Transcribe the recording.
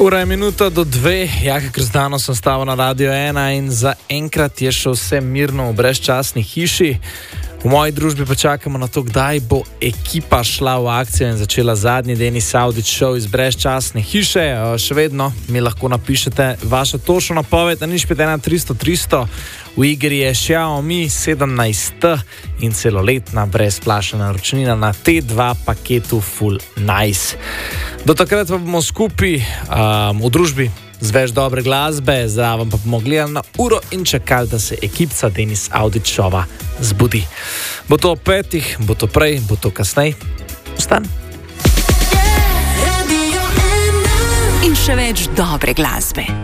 Ura je minuta do 2, Jaka Krzdano sem stavil na Radio 1 in zaenkrat je šel vse mirno v brezčasni hiši. V moji družbi pa čakamo na to, kdaj bo ekipa šla v akcijo in začela zadnji Denis Audić show iz brezčasne hiše. Še vedno mi lahko napišete vašo točno napoved na 051 300 300. V igri je Xiaomi 17T in celoletna brezplačna naročnina na T2 paketu Full Nice. Do takrat pa bomo skupaj v družbi z več dobre glasbe, zraven pa bomo gledali na uro in čakali, da se ekipca Denis Audić showa zbudi. Bo to ob 5, bo to prej, bo to kasneje. Ostan. In še več dobre glasbe.